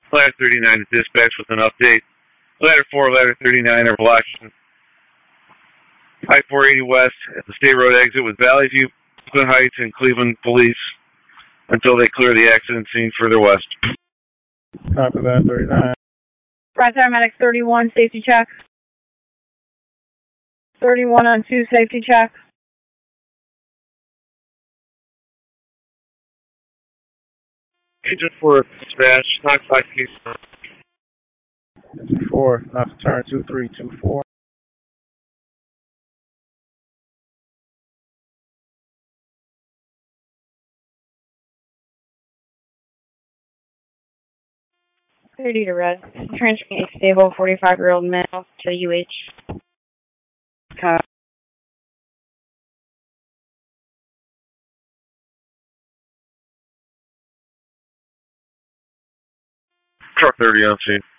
Ladder 39 is dispatched with an update. Ladder 4, Ladder 39 are blocking I-480 West at the State Road exit with Valley View, Brooklyn Heights, and Cleveland police until they clear the accident scene further west. Copy that, 39. Right there, medic 31, safety check. 31 on 2, safety check. Agent 4, dispatch, knock 5 case. 54, not to turn 2324. Thirty to red. Transferring a stable 45-year-old male to UH. Truck 30 on scene.